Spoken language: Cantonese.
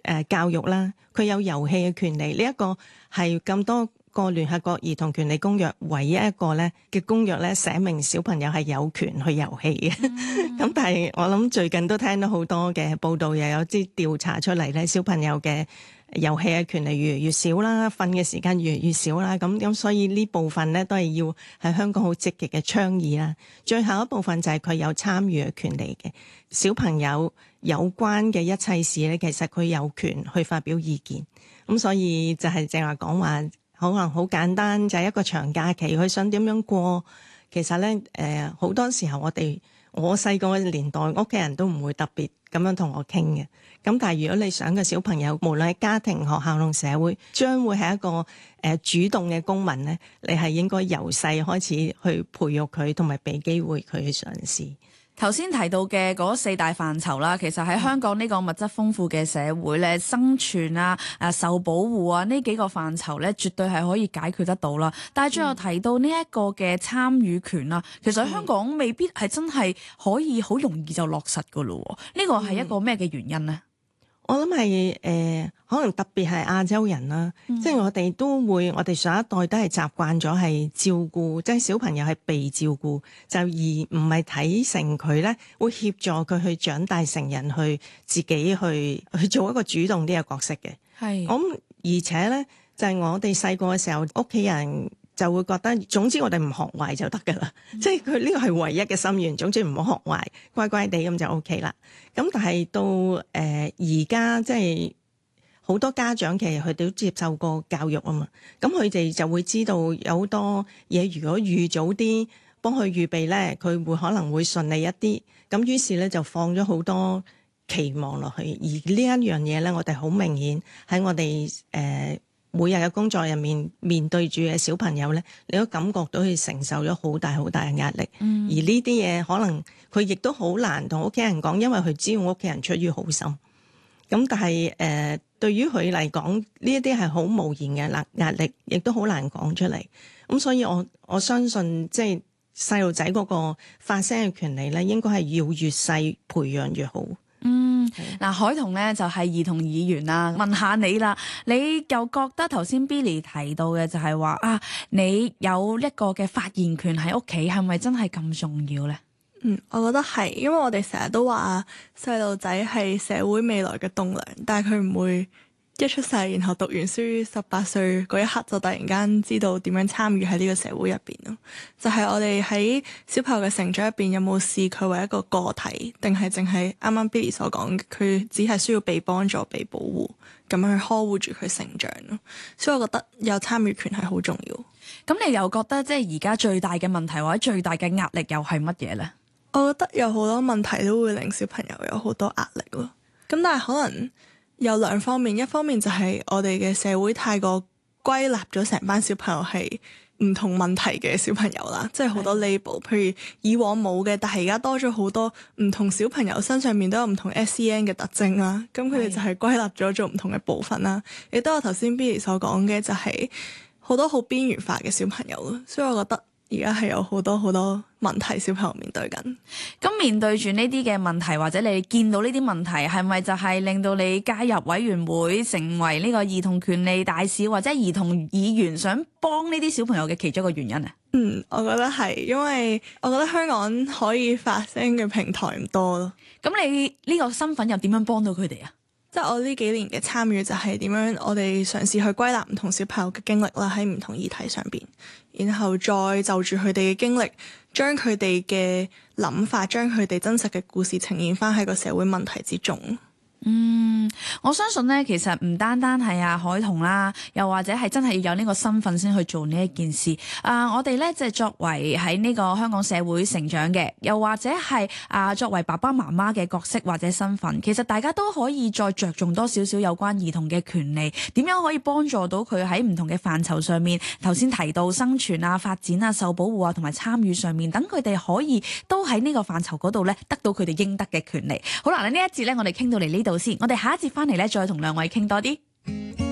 教育啦，佢有遊戲嘅權利。呢一個係咁多個聯合國兒童權利公約唯一一個咧嘅公約咧，寫明小朋友係有權去遊戲嘅。咁但係我諗最近都聽到好多嘅報道，又有啲調查出嚟咧，小朋友嘅遊戲嘅權利越嚟越少啦，瞓嘅時間越嚟越少啦。咁所以呢部分咧都係要喺香港好積極嘅倡議啦。最後一部分就係佢有參與嘅權利嘅小朋友有關嘅一切事咧，其實佢有權去發表意見。咁所以就係正話講話，可能好簡單，就係一個長假期，佢想點樣過？其實咧，好多時候我細個嘅年代，屋企人都唔會特別咁樣同我傾嘅。咁但係如果你想個小朋友，無論係家庭、學校同社會，將會係一個主動嘅公民咧，你係應該由細開始去培育佢，同埋俾機會佢去嘗試。 頭先提到嘅嗰4大範疇啦，其實喺香港呢個物質豐富嘅社會咧，生存啊、受保護啊呢幾個範疇咧，絕對係可以解決得到啦。但係最後提到呢一個嘅參與權啦，其實喺香港未必係真係可以好容易就落實噶咯。呢個係一個咩嘅原因呢？ 我諗係可能特別係亞洲人啦，即係我哋都會，我哋上一代都係習慣咗係照顧，即係小朋友係被照顧，就而唔係睇成佢咧會協助佢去長大成人，去自己去做一個主動啲嘅角色嘅。係，咁而且咧就係我哋細個嘅時候，屋企人就會覺得，總之我哋唔學壞就得㗎啦，即係佢呢個係唯一嘅心願。總之唔好學壞，乖乖地咁就 OK 啦。咁但係到而家即係好多家長其實佢哋都接受過教育啊嘛，咁佢哋就會知道有好多嘢，如果預早啲幫佢預備咧，佢會可能會順利一啲。咁於是咧就放咗好多期望落去，而呢一樣嘢咧，我哋好明顯喺我哋每日嘅工作入面對住嘅小朋友咧，你都感覺到佢承受咗好大嘅壓力。而呢啲嘢可能佢亦都好難同屋企人講，因為佢知道屋企人出於好心。咁但係對於佢嚟講，呢一啲係好無言嘅壓力，亦都好難講出嚟。咁所以我相信即係細路仔嗰個發聲嘅權利咧，應該係要越細培養越好。 嗱，海彤咧就係兒童議員啦，問下你啦，你又覺得頭先 Billy 提到嘅就係話你有一個嘅發言權喺屋企，係咪真係咁重要咧？ 我覺得係，因為我哋成日都話細路仔係社會未來嘅棟樑，但係佢唔會一出世然後讀完書18歲嗰一刻就突然間知道點樣參與喺呢個社會入邊咯。就係我哋喺小朋友嘅成長入邊有冇視佢為一個個體，定係淨係啱啱 Billy 所講，佢只係需要被幫助、被保護，咁樣去呵護住佢成長咯。所以我覺得有參與權係好重要。 咁你又覺得即係而家最大嘅問題或者最大嘅壓力又係乜嘢呢？ 我覺得有好多問題都會令小朋友有好多壓力咯。咁但係可能有兩方面，一方面就係我哋嘅社會太過歸納咗成班小朋友係唔同問題嘅小朋友啦，即係好多 label， 譬如以往冇嘅，但係而家多咗好多唔同小朋友身上面都有唔同 SEN 嘅特徵啦。咁佢哋就係歸納咗做唔同嘅部分啦。亦都有頭先 Billy 所講嘅，就係好多好邊緣化嘅小朋友咯。所以我覺得而家係有好多問題小朋友面對緊。 咁面對住呢啲嘅問題，或者你見到呢啲問題，係咪就係令到你加入委員會，成為呢個兒童權利大使或者兒童議員，想幫呢啲小朋友嘅其中一個原因啊？ 我覺得係，因為我覺得香港可以發聲嘅平台唔多咯。 咁你呢個身份又點樣幫到佢哋啊？ 即係我呢幾年嘅參與就係點樣，我哋嘗試去歸納唔同小朋友嘅經歷啦，喺唔同議題上邊，然後再就住佢哋嘅經歷，將佢哋嘅諗法，將佢哋真實嘅故事呈現翻喺個社會問題之中。 我相信咧，其實唔單單係海彤啦，又或者係真係要有呢個身份先去做呢一件事。我哋咧即係作為喺呢個香港社會成長嘅，又或者係作為爸爸媽媽嘅角色或者身份，其實大家都可以再着重多少少有關兒童嘅權利，點樣可以幫助到佢喺唔同嘅範疇上面，頭先提到生存啊、發展啊、受保護啊同埋參與上面，等佢哋可以都喺呢個範疇嗰度咧得到佢哋應得嘅權利。好啦，呢一節咧我哋傾到嚟呢度先，我哋下一節翻嚟咧再同兩位傾多啲。